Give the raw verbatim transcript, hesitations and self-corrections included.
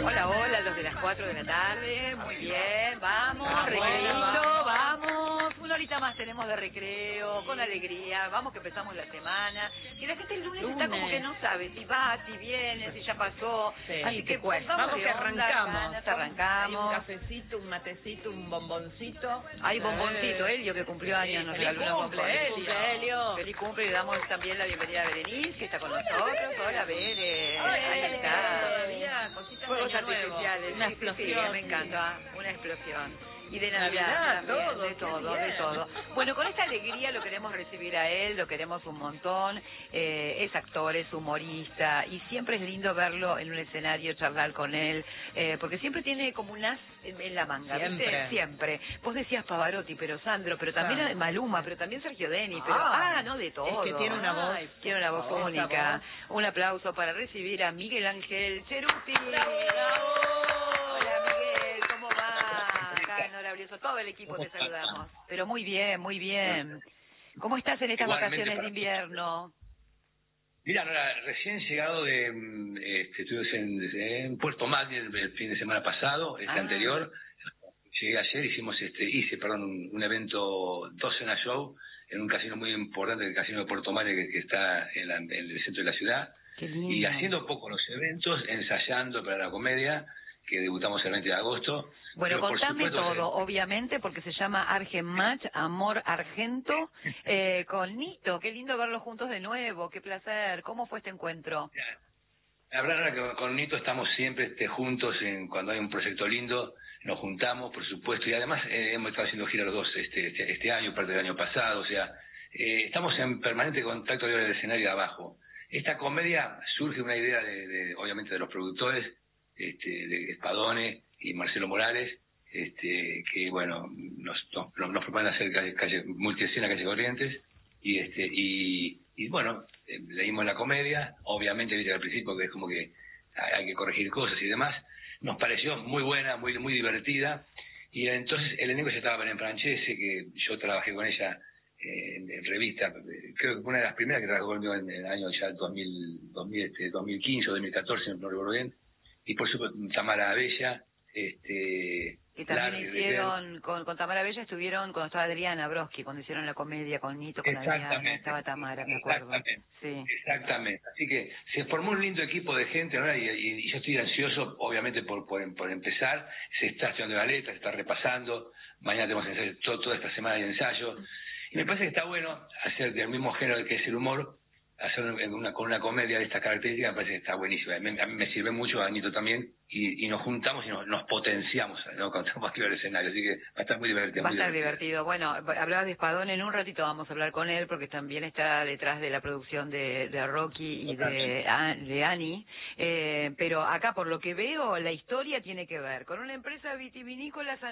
Hola, hola, los de las cuatro de la tarde. Muy bien, vamos, Ah, recreito, bueno. vamos. Una horita más tenemos de recreo, con alegría. Vamos que empezamos la semana. Y la gente el lunes, Lunes. está como que no sabe si va, si viene, si ya pasó. Sí, Así que cuesta. pongamos Vamos de que onda, arrancamos. ganas, Hay arrancamos. un cafecito, un matecito, un bomboncito. Hay bomboncito, Elio, que cumplió años, Sí, nos feliz regaló unos cumple, bombones. Elio. Feliz cumple, Elio. Feliz cumple, y le damos también la bienvenida a Berenice, que está con nosotros. Hola, Bere. Ahí está. Todavía, cositas Fuegos de año nuevo. artificiales, Una sí, sí, explosión. sí, me encanta, una explosión. Y de Navidad, Navidad, también, todo, de qué todo, bien. de todo. Bueno, con esta alegría lo queremos recibir a él, lo queremos un montón. Eh, es actor, es humorista, y siempre es lindo verlo en un escenario, charlar con él, eh, porque siempre tiene como un as en, en la manga, Siempre. ¿viste? Siempre. Vos decías Pavarotti, pero Sandro, pero también Sandro. Maluma, pero también Sergio Denis, pero Ah, ah, no de todo. es que tiene una voz. Ay, tiene una voz Esa única. voz. Un aplauso para recibir a Miguel Ángel Cheruti. ¡Bravo! Hola Miguel, ¿cómo va? Acá en Hora Brioso, todo el equipo te saludamos. Pero muy bien, muy bien. ¿Cómo estás en estas Igualmente vacaciones de para- invierno? Mira, Nora, recién llegado de, mm, este, estuve en, en Puerto Madryn el, el fin de semana pasado, este Ah. anterior. Llegué ayer, hicimos, este, hice, perdón, un, un evento, dos cena show, en un casino muy importante, el casino de Puerto Madryn, que, que está en, la- en el centro de la ciudad. Qué lindo. Y haciendo poco los eventos, ensayando para la comedia, que debutamos el veinte de agosto. Bueno, Pero, por contame supuesto, todo, eh, obviamente, porque se llama Argen Match, Amor Argento, eh, con Nito. Qué lindo verlos juntos de nuevo, qué placer. ¿Cómo fue este encuentro? La verdad es que con Nito estamos siempre este, juntos en, cuando hay un proyecto lindo, nos juntamos, por supuesto, y además eh, hemos estado haciendo gira los dos este, este, este año, parte del año pasado, o sea, eh, estamos en permanente contacto del escenario de abajo. Esta comedia surge de una idea, de, de, obviamente, de los productores, este, de Spadone y Marcelo Morales, este, que, bueno, nos, nos, nos proponen hacer calle, calle, multiescena, calle Corrientes, y este y, y bueno, eh, leímos la comedia, obviamente viste al principio que es como que hay, hay que corregir cosas y demás, nos pareció muy buena, muy muy divertida, y entonces el elenco ya estaba en Francese, que yo trabajé con ella eh, en, en revista, eh, creo que fue una de las primeras que trabajó conmigo en, en el año ya dos mil, dos mil, este, dos mil quince o dos mil catorce, no recuerdo bien, y por supuesto Tamara Bella, este Que también Larry hicieron, con, con Tamara Bella estuvieron cuando estaba Adriana Broski, cuando hicieron la comedia con Nito, con Adriana, Exactamente. estaba Tamara, me acuerdo. Exactamente. Sí. Exactamente. Así que se formó un lindo equipo de gente, ¿no? y, y, y yo estoy ansioso, obviamente, por, por, por empezar. Se está estudiando la letra, se está repasando. Mañana tenemos ensayo, todo, toda esta semana hay ensayo. Y me parece que está bueno hacer del mismo género que es el humor, hacer una, con una comedia de estas características, me parece que está buenísimo. A mí, a mí me sirve mucho, a Anito también, y, y nos juntamos y nos, nos potenciamos, ¿no? Cuando estamos aquí en el escenario, así que va a estar muy divertido. Va a muy estar divertido. Bueno, hablabas de Spadone, en un ratito vamos a hablar con él, porque también está detrás de la producción de, de Rocky y de, de Annie. Eh, pero acá, por lo que veo, la historia tiene que ver con una empresa vitivinícola